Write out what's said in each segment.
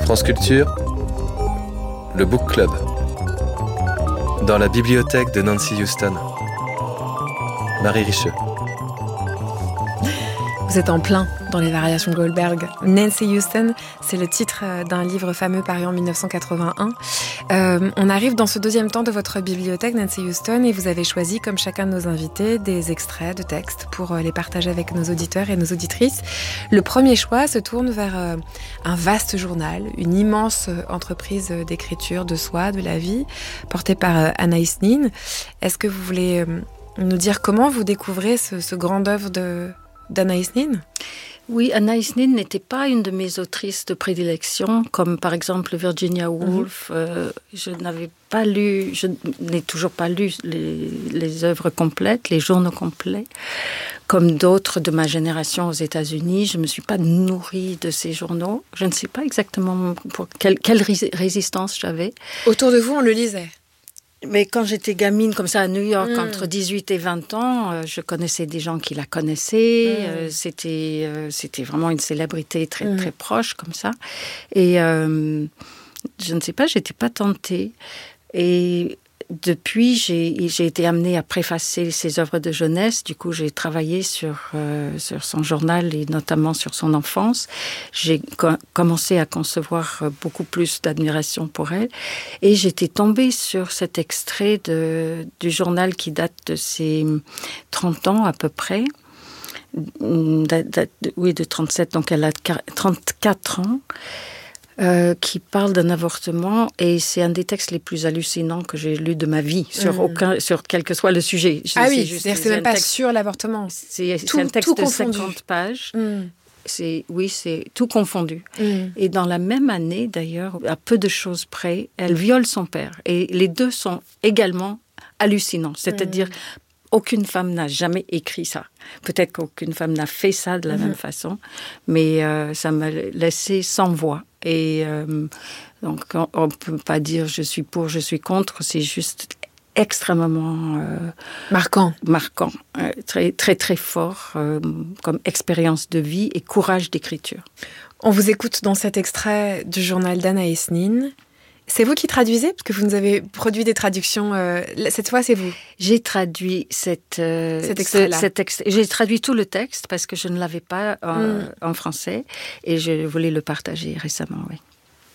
France Culture, le Book Club, dans la bibliothèque de Nancy Houston. Marie Richeux. Vous êtes en plein dans les variations Goldberg. Nancy Houston, c'est le titre d'un livre fameux paru en 1981. On arrive dans ce deuxième temps de votre bibliothèque, Nancy Houston, et vous avez choisi, comme chacun de nos invités, des extraits de textes pour les partager avec nos auditeurs et nos auditrices. Le premier choix se tourne vers un vaste journal, une immense entreprise d'écriture de soi, de la vie, portée par Anaïs Nin. Est-ce que vous voulez nous dire comment vous découvrez ce grand œuvre d'Anaïs Nin? Oui, Anaïs Nin n'était pas une de mes autrices de prédilection, comme par exemple Virginia Woolf. Je n'ai toujours pas lu les œuvres complètes, les journaux complets. Comme d'autres de ma génération aux États-Unis, je ne me suis pas nourrie de ces journaux. Je ne sais pas exactement pour quelle résistance j'avais. Autour de vous, on le lisait. Mais quand j'étais gamine, comme ça, à New York, entre 18 et 20 ans, je connaissais des gens qui la connaissaient. C'était vraiment une célébrité très, très proche, comme ça. Et je ne sais pas, j'étais pas tentée. Et depuis, j'ai été amenée à préfacer ses œuvres de jeunesse. Du coup, j'ai travaillé sur son journal et notamment sur son enfance. J'ai commencé à concevoir beaucoup plus d'admiration pour elle. Et j'étais tombée sur cet extrait du journal qui date de ses 30 ans à peu près. Oui, de 37, donc elle a 34 ans. Qui parle d'un avortement, et c'est un des textes les plus hallucinants que j'ai lus de ma vie, sur quel que soit le sujet. C'est même pas sur l'avortement. C'est un texte de 50 pages. C'est tout confondu. Et dans la même année, d'ailleurs, à peu de choses près, elle viole son père. Et les deux sont également hallucinants. C'est-à-dire, aucune femme n'a jamais écrit ça. Peut-être qu'aucune femme n'a fait ça de la même façon, mais ça m'a laissé sans voix. Et donc, on ne peut pas dire je suis pour, je suis contre, c'est juste extrêmement marquant, très, très, très fort comme expérience de vie et courage d'écriture. On vous écoute dans cet extrait du journal d'Anaïs Nin. C'est vous qui traduisez? Parce que vous nous avez produit des traductions. Cette fois, c'est vous. J'ai traduit cet extrait-là. J'ai traduit tout le texte parce que je ne l'avais pas en français et je voulais le partager récemment, oui.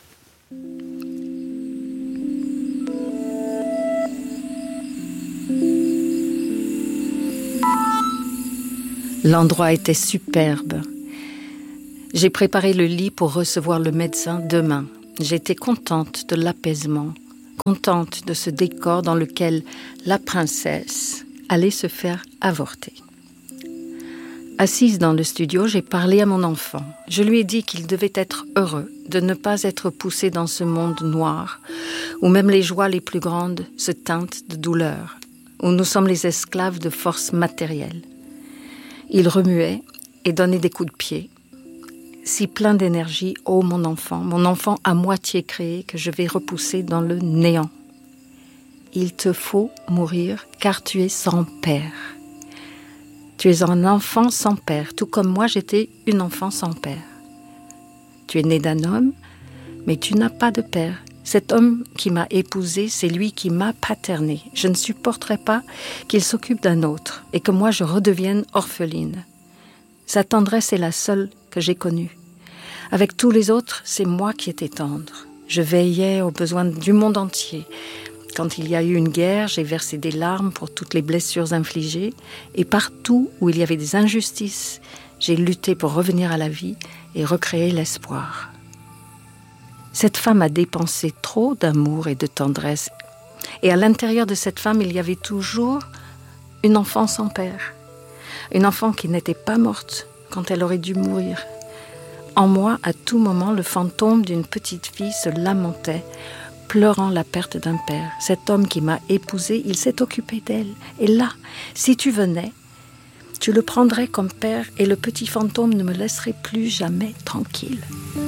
L'endroit était superbe. J'ai préparé le lit pour recevoir le médecin demain. J'étais contente de l'apaisement, contente de ce décor dans lequel la princesse allait se faire avorter. Assise dans le studio, j'ai parlé à mon enfant. Je lui ai dit qu'il devait être heureux de ne pas être poussé dans ce monde noir, où même les joies les plus grandes se teintent de douleur, où nous sommes les esclaves de forces matérielles. Il remuait et donnait des coups de pied. Si plein d'énergie, ô mon enfant à moitié créé que je vais repousser dans le néant. Il te faut mourir car tu es sans père. Tu es un enfant sans père, tout comme moi j'étais une enfant sans père. Tu es né d'un homme, mais tu n'as pas de père. Cet homme qui m'a épousée, c'est lui qui m'a paternée. Je ne supporterai pas qu'il s'occupe d'un autre et que moi je redevienne orpheline. Sa tendresse est la seule que j'ai connue. Avec tous les autres, c'est moi qui étais tendre. Je veillais aux besoins du monde entier. Quand il y a eu une guerre, j'ai versé des larmes pour toutes les blessures infligées. Et partout où il y avait des injustices, j'ai lutté pour revenir à la vie et recréer l'espoir. Cette femme a dépensé trop d'amour et de tendresse. Et à l'intérieur de cette femme, il y avait toujours une enfant sans père. Une enfant qui n'était pas morte quand elle aurait dû mourir. En moi, à tout moment, le fantôme d'une petite fille se lamentait, pleurant la perte d'un père. Cet homme qui m'a épousée, il s'est occupé d'elle. Et là, si tu venais, tu le prendrais comme père et le petit fantôme ne me laisserait plus jamais tranquille.